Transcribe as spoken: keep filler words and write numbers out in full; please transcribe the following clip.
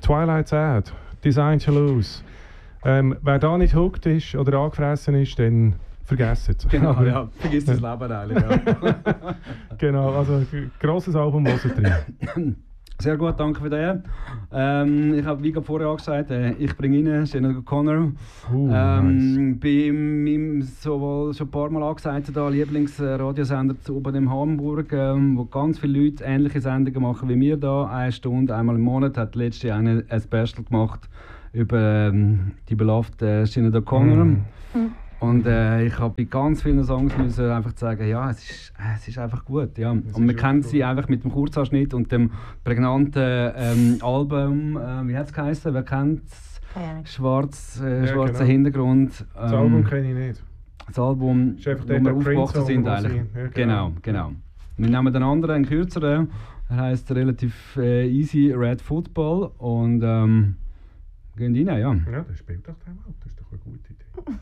Twilight Sad, Designed to Lose. Ähm, wer da nicht hooked ist oder angefressen ist, dann vergessen es. Genau, ja, vergiss das Leben eigentlich. Ja. Genau, also ein grosses Album, was drin. Sehr gut, danke für den. Ähm, ich habe, wie gerade vorher auch gesagt, äh, ich bringe rein Sinead O'Connor. Uh, ähm, nice. Bei meinem sowohl schon ein paar Mal angesagt, Lieblingsradiosender zu oben in Hamburg, ähm, wo ganz viele Leute ähnliche Sendungen machen wie wir da. Eine Stunde, einmal im Monat, hat letztes Jahr eine, ein Special gemacht über ähm, die belovte Sinead O'Connor. Mm. Und äh, ich habe bei ganz vielen Songs müssen einfach sagen, ja, es ist, es ist einfach gut. Ja. Und man kennt sie einfach mit dem Kurzanschnitt und dem prägnanten ähm, Album, äh, wie hat es geheißen? Wer kennt es? Schwarz, äh, Ja, schwarzer genau. Hintergrund. Ähm, Das Album kenne ich nicht. Das Album, Ist einfach wo der wir Prince-Song, aufgewachsen sind wo eigentlich. sie- ja, genau. genau. genau, Wir nehmen den anderen, einen kürzeren. Er heisst relativ äh, easy Red Football und ähm, gehen rein, ja. Ja, das spielt doch dem ab. Das ist doch eine gute Idee.